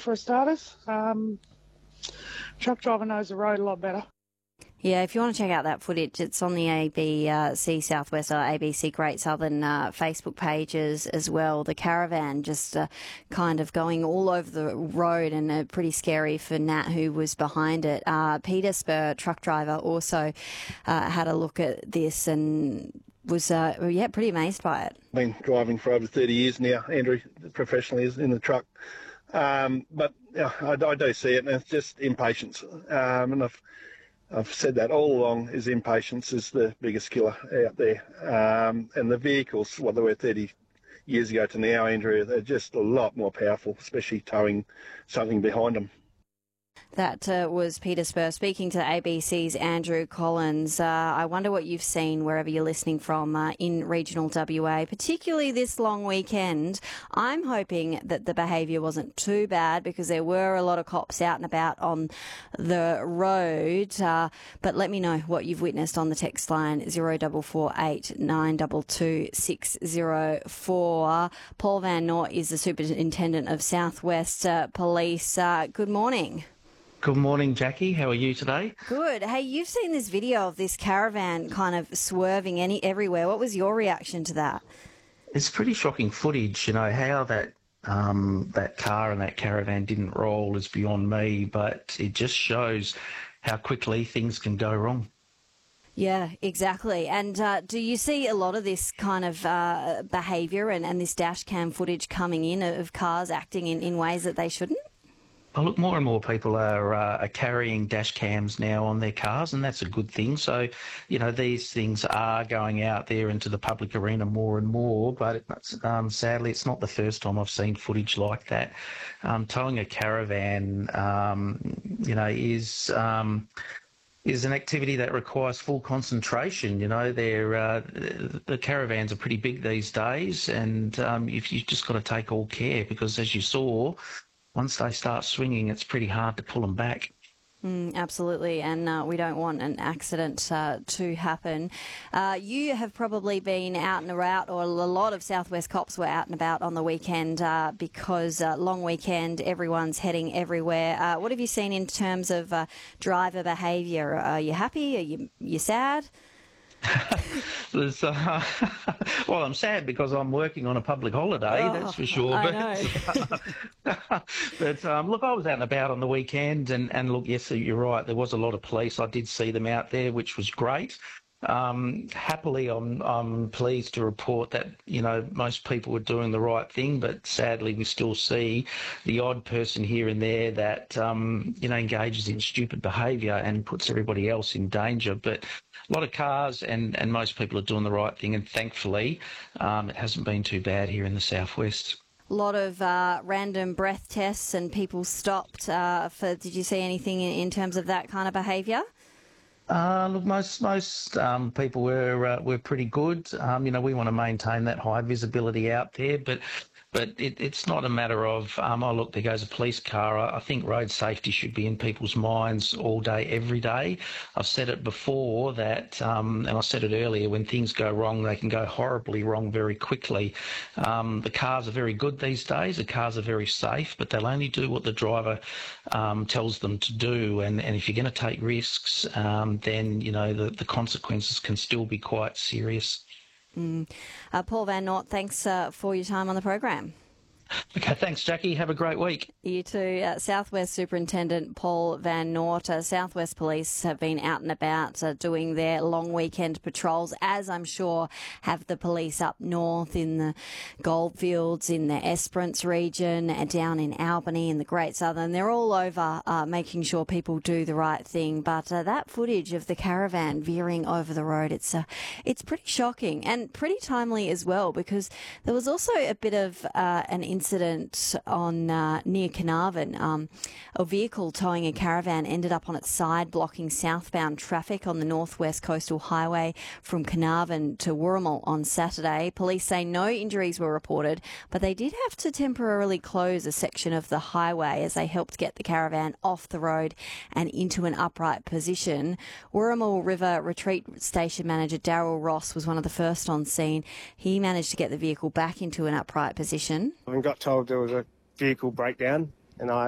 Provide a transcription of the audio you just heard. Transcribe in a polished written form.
for starters. Truck driver knows the road a lot better. Yeah, if you want to check out that footage, it's on the ABC Southwest or ABC Great Southern Facebook pages as well. The caravan just kind of going all over the road, and pretty scary for Nat, who was behind it. Peter Spur, truck driver, also had a look at this and was pretty amazed by it. I've been driving for over 30 years now, Andrew, professionally in the truck. But yeah, I do see it, and it's just impatience. And I've said that all along, is impatience is the biggest killer out there. And the vehicles, what they were 30 years ago to now, Andrew, they're just a lot more powerful, especially towing something behind them. That was Peter Spur speaking to ABC's Andrew Collins. I wonder what you've seen wherever you're listening from in regional WA, particularly this long weekend. I'm hoping that the behaviour wasn't too bad, because there were a lot of cops out and about on the road. But let me know what you've witnessed on the text line 0448 922 604. Paul Van Noort is the Superintendent of Southwest Police. Good morning. Good morning, Jackie. How are you today? Good. Hey, you've seen this video of this caravan kind of swerving everywhere. What was your reaction to that? It's pretty shocking footage. You know, how that car and that caravan didn't roll is beyond me, but it just shows how quickly things can go wrong. Yeah, exactly. And do you see a lot of this kind of behaviour and this dash cam footage coming in of cars acting in ways that they shouldn't? Oh, look, more and more people are carrying dash cams now on their cars, and that's a good thing. So, you know, these things are going out there into the public arena more and more, but sadly it's not the first time I've seen footage like that. Towing a caravan, is an activity that requires full concentration. You know, the caravans are pretty big these days, and you've just got to take all care, because as you saw, once they start swinging, it's pretty hard to pull them back. Absolutely, and we don't want an accident to happen. You have probably been out and about, or a lot of Southwest cops were out and about on the weekend because long weekend, everyone's heading everywhere. What have you seen in terms of driver behaviour? Are you happy? Are you sad? Well, I'm sad because I'm working on a public holiday, that's for sure. But look, I was out and about on the weekend, and look, yes, you're right, there was a lot of police. I did see them out there, which was great. Happily, I'm pleased to report that, you know, most people were doing the right thing, but sadly we still see the odd person here and there that, engages in stupid behaviour and puts everybody else in danger. But a lot of cars and most people are doing the right thing, and thankfully it hasn't been too bad here in the southwest. A lot of random breath tests and people stopped. Did you see anything in terms of that kind of behaviour? Look, most people were pretty good. We want to maintain that high visibility out there, but it's not a matter of, look, there goes a police car. I think road safety should be in people's minds all day, every day. I've said it before that, and I said it earlier, when things go wrong, they can go horribly wrong very quickly. The cars are very good these days. The cars are very safe, but they'll only do what the driver tells them to do. And if you're going to take risks, then, you know, the consequences can still be quite serious. Paul Van Noort, thanks for your time on the program. Okay, thanks, Jackie. Have a great week. You too. Southwest Superintendent Paul Van Noort. Southwest Police have been out and about doing their long weekend patrols, as I'm sure have the police up north in the Goldfields, in the Esperance region, down in Albany, in the Great Southern. They're all over making sure people do the right thing. But that footage of the caravan veering over the road, it's pretty shocking and pretty timely as well, because there was also a bit of an incident on near Carnarvon. A vehicle towing a caravan ended up on its side, blocking southbound traffic on the northwest coastal highway from Carnarvon to Wooramel on Saturday. Police say no injuries were reported, but they did have to temporarily close a section of the highway as they helped get the caravan off the road and into an upright position. Wooramel River Retreat Station Manager Daryl Ross was one of the first on scene. He managed to get the vehicle back into an upright position. I got told there was a vehicle breakdown, and I